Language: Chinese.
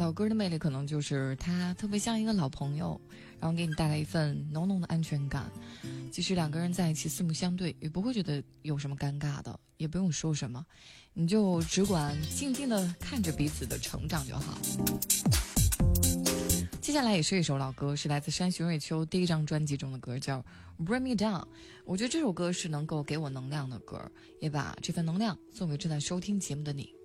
老歌的魅力可能就是它特别像一个老朋友，然后给你带来一份浓浓的安全感。即使两个人在一起四目相对，也不会觉得有什么尴尬的，也不用说什么，你就只管静静地看着彼此的成长就好。接下来也是一首老歌，是来自山徐瑞秋第一张专辑中的歌，叫 Bring Me Down。 我觉得这首歌是能够给我能量的歌，也把这份能量送给正在收听节目的你。